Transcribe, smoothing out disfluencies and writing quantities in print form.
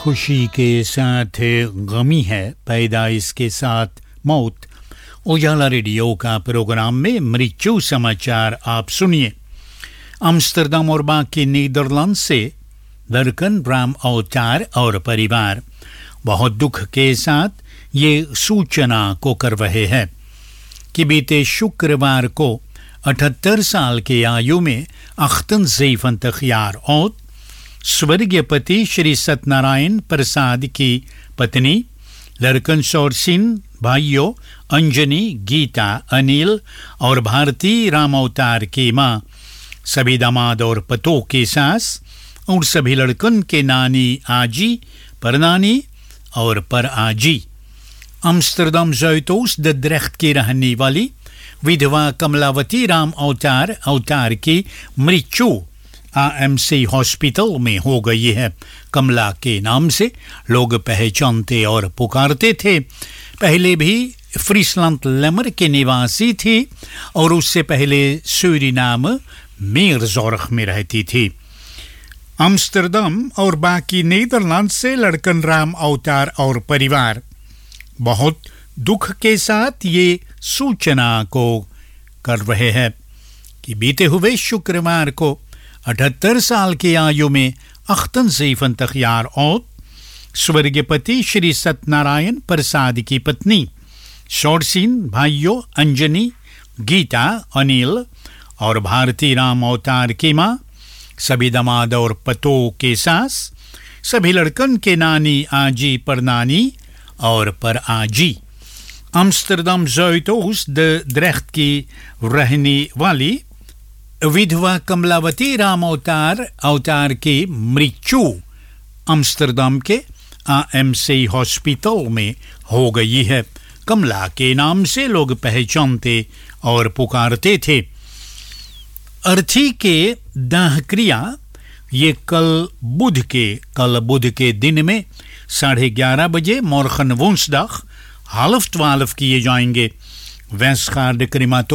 खुशी के साथ गमी है, पैदाइश के साथ मौत। उजाला रेडियो का प्रोग्राम में मृत्यु समाचार आप सुनिए। आम्स्टरडम और बाकी नीदरलैंड से दरकन राम अवतार और परिवार बहुत दुख के साथ ये सूचना को कर रहे हैं कि बीते शुक्रवार को 78 साल की आयु में अख्तन ज़ैफ़न तखियार और स्वर्गीय पति श्री सत्यनारायण प्रसाद की पत्नी लड़कन शौरसिन भाइयों अंजनी, गीता, अनिल और भारती राम अवतार की माँ, सभी दामाद और पतों की सास और सभी लड़कन के नानी, आजी, परनानी और परआजी। आम्स्टरडम ज़ुइटोस द ड्रेख्ट की रहने वाली विधवा कमलावती राम अवतार की मृत्यु आएमसी हॉस्पिटल में हो गई है। कमला के नाम से लोग पहचानते और पुकारते थे। पहले भी फ्रीसलैंड लेमर के निवासी थी और उससे पहले सूरीनाम मीरजोर्ग में रहती थी। आम्स्टरडम और बाकी नीदरलैंड से लड़कन राम अवतार और परिवार बहुत दुख के साथ ये सूचना को कर रहे हैं कि बीते हुए शुक्रवार को 78 साल की आयु में अख्तन ज़ैफ़न तखियार और स्वर्गीय पति श्री सत्यनारायण प्रसाद की पत्नी शौरसिन भाइयों अंजनी, गीता, अनिल और भारती राम अवतार की माँ, सभी दामाद और पतों के सास, सभी लड़कन के नानी, आजी, परनानी और परआजी। आम्स्टरडम ज़ुइटोस द ड्रेख्ट की रहने वाली विधवा कमलावती राम अवतार की मृत्यु आम्स्टरडम के आएमसी हॉस्पिटल में हो गई है। कमला के नाम से लोग पहचानते और पुकारते थे। अर्थी के दाह क्रिया ये कल बुध के दिन में 11:30 बजे मॉर्गन वोंसdag 11:30 किए जाएंगे। वेस्टगार्ड क्रिमाटोरियम